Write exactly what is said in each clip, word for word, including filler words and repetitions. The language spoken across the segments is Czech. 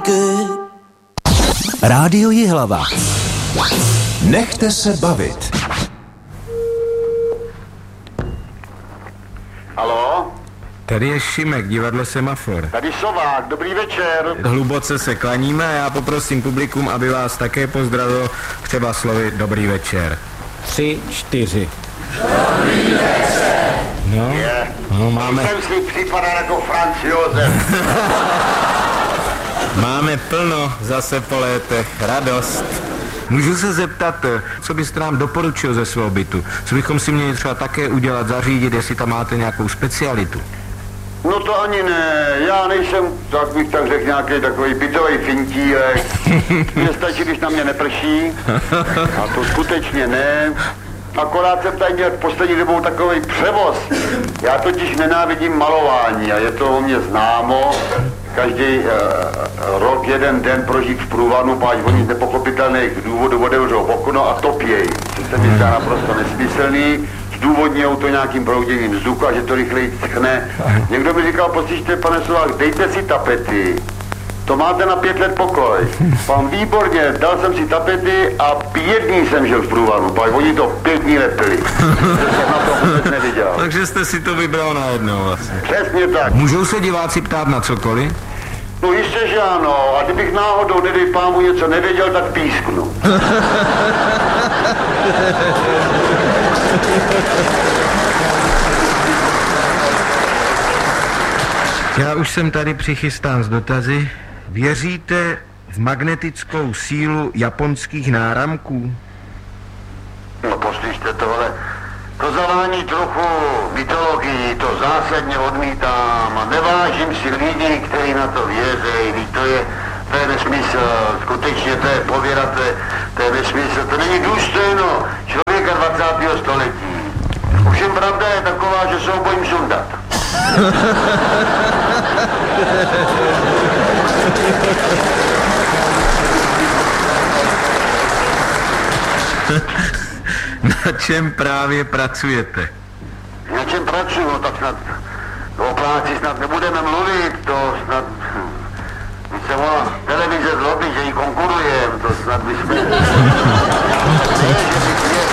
good. Rádio Jihlava. Nechte se bavit. Haló? Tady je Šimek, divadlo Semafor. Tady Sovák, dobrý večer. Hluboce se klaníme a já poprosím publikum, aby vás také pozdravil třeba slovy dobrý večer. Tři, čtyři. Dobrý večer. No, je. no máme... Jsem si připadal jako Franz Josef. Máme plno zase po létech, radost. Můžu se zeptat, co byste nám doporučil ze svého bytu? Co bychom si měli třeba také udělat, zařídit, jestli tam máte nějakou specialitu? No to ani ne, já nejsem, tak bych tak řekl, nějaký takový bytový fintílek. Mně stačí, když na mě neprší. A to skutečně ne. Akorát jsem tady měl v poslední dobou takový převoz. Já totiž nenávidím malování a je to o mě známo. Každý uh, rok jeden den prožít v průvanu, páč oni z nepochopitelných důvodů otevřou okno a topěj. Co se mi zdá naprosto nesmyslný. Zdůvodňujou to nějakým prouděním vzduchu a že to rychleji schne. Někdo mi říkal, poslyšte, pane Sovák, dejte si tapety. To máte na pět let pokoj. Pan výborně, dal jsem si tapety a pět dní jsem žil v průvanu, pak oni to pět dní lepili. Jsem na to vůbec neviděl. Takže jste si to vybral najednou vlastně. Přesně tak. Můžou se diváci ptát na cokoliv? No jistě, že ano. A kdybych náhodou, nedej pámu, něco nevěděl, tak písknu. Já už jsem tady přichystán s dotazy. Věříte v magnetickou sílu japonských náramků? No poslyšte tohle. To zavání trochu mytologii, to zásadně odmítám a nevážím si lidi, kteří na to věří. To je, to je nesmysl, skutečně to je pověra, to je, to je nesmysl. To není důstojno člověka dvacátého století. Ovšem pravda je taková, že se ho bojím sundat. Na čem právě pracujete? Na čem pracuju? No tak snad o práci snad nebudeme mluvit, to snad... Když se volá televize zlobí, že jí konkurujeme, to snad bychom... Ne, že bych měl...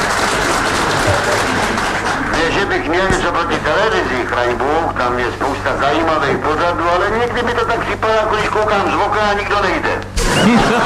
Ne, že bych měl něco proti televizi, chraň Bůh, tam je spousta zajímavých pořadů, ale někdy mi to tak připadá, jako když koukám z okna a nikdo nejde.